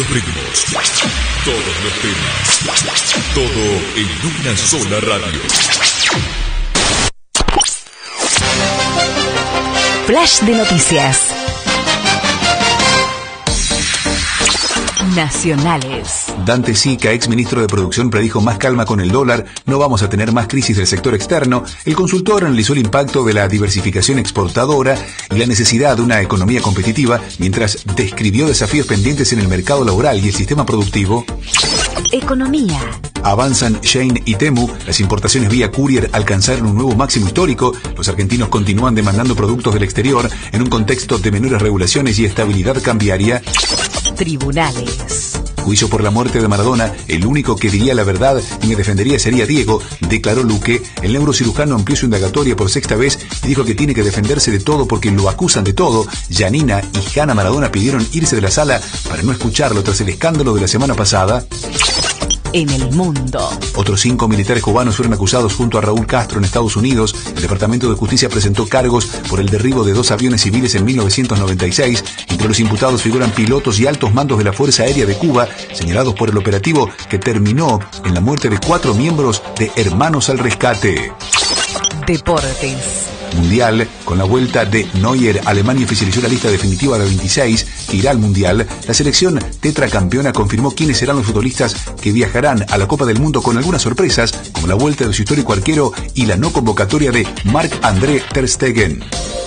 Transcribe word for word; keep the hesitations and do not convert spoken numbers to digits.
ritmos, todos los temas, todo en una sola radio. Flash de noticias nacionales. Dante Sica, ex ministro de Producción, predijo más calma con el dólar, no vamos a tener más crisis del sector externo. El consultor analizó el impacto de la diversificación exportadora y la necesidad de una economía competitiva, mientras describió desafíos pendientes en el mercado laboral y el sistema productivo. Economía. Avanzan Shein y Temu, las importaciones vía courier alcanzaron un nuevo máximo histórico, los argentinos continúan demandando productos del exterior en un contexto de menores regulaciones y estabilidad cambiaria. Tribunales. Juicio por la muerte de Maradona, el único que diría la verdad y me defendería sería Diego, declaró Luque. El neurocirujano amplió su indagatoria por sexta vez y dijo que tiene que defenderse de todo porque lo acusan de todo. Yanina y Hanna Maradona pidieron irse de la sala para no escucharlo tras el escándalo de la semana pasada. En el mundo. Otros cinco militares cubanos fueron acusados junto a Raúl Castro en Estados Unidos. El Departamento de Justicia presentó cargos por el derribo de dos aviones civiles en mil novecientos noventa y seis. Entre los imputados figuran pilotos y altos mandos de la Fuerza Aérea de Cuba, señalados por el operativo que terminó en la muerte de cuatro miembros de Hermanos al Rescate. Deportes. Mundial, con la vuelta de Neuer, Alemania oficializó la lista definitiva de veintiséis que irá al Mundial. La selección tetracampeona confirmó quiénes serán los futbolistas que viajarán a la Copa del Mundo, con algunas sorpresas, como la vuelta de su histórico arquero y la no convocatoria de Marc-André ter Stegen.